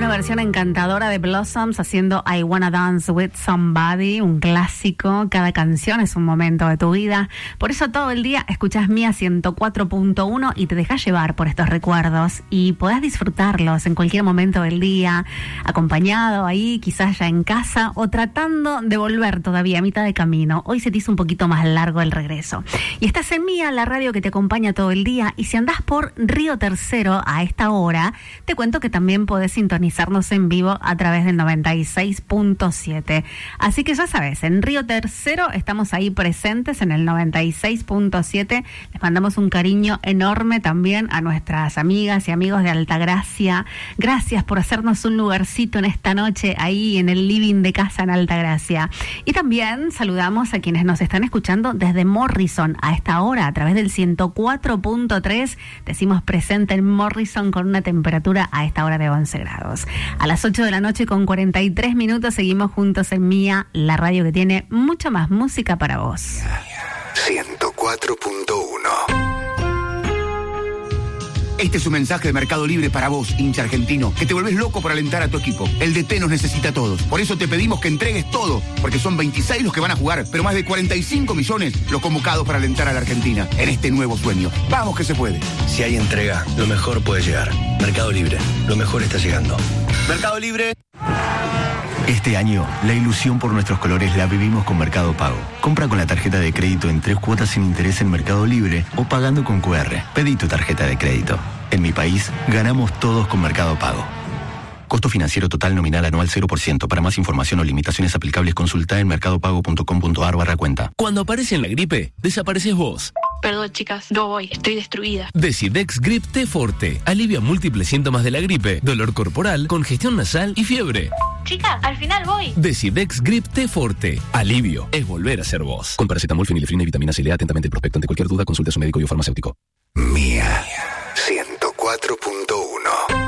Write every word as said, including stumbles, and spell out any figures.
Una versión encantadora de Blossoms haciendo I Wanna Dance With Somebody, un clásico. Cada canción es un momento de tu vida. Por eso todo el día escuchás Mía ciento cuatro punto uno y te dejas llevar por estos recuerdos y podés disfrutarlos en cualquier momento del día, acompañado ahí, quizás ya en casa o tratando de volver todavía a mitad de camino. Hoy se te hizo un poquito más largo el regreso. Y estás en Mía, la radio que te acompaña todo el día. Y si andás por Río Tercero a esta hora, te cuento que también podés sintonizarnos en vivo a través del noventa y seis punto siete. Así que ya sabes, en Río Tercero estamos ahí presentes en el noventa y seis punto siete. Les mandamos un cariño enorme también a nuestras amigas y amigos de Altagracia. Gracias por hacernos un lugarcito en esta noche ahí en el living de casa en Altagracia. Y también saludamos a quienes nos están escuchando desde Morrison a esta hora a través del ciento cuatro punto tres. Decimos presente en Morrison con una temperatura a esta hora de once grados. A las ocho de la noche con cuarenta y tres minutos seguimos juntos en Mía, la radio que tiene mucha más música para vos. ciento cuatro punto uno. Este es un mensaje de Mercado Libre para vos, hincha argentino, que te volvés loco por alentar a tu equipo. El D T nos necesita a todos. Por eso te pedimos que entregues todo, porque son veintiséis los que van a jugar, pero más de cuarenta y cinco millones los convocados para alentar a la Argentina en este nuevo sueño. Vamos que se puede. Si hay entrega, lo mejor puede llegar. Mercado Libre, lo mejor está llegando. Mercado Libre. Este año, la ilusión por nuestros colores la vivimos con Mercado Pago. Compra con la tarjeta de crédito en tres cuotas sin interés en Mercado Libre o pagando con Q R. Pedí tu tarjeta de crédito. En mi país, ganamos todos con Mercado Pago. Costo financiero total nominal anual cero por ciento. Para más información o limitaciones aplicables, consulta en mercadopago punto com punto a r barra cuenta. Cuando aparece en la gripe, desapareces vos. Perdón, chicas, no voy, estoy destruida. Decidex Grip T Forte. Alivia múltiples síntomas de la gripe, dolor corporal, congestión nasal y fiebre. Chicas, al final voy. Decidex Grip T Forte. Alivio es volver a ser vos. Con paracetamol, fenilefrina y vitamina C. Lea atentamente el prospecto. Ante cualquier duda, consulte a su médico y o farmacéutico. Mía ciento cuatro punto uno.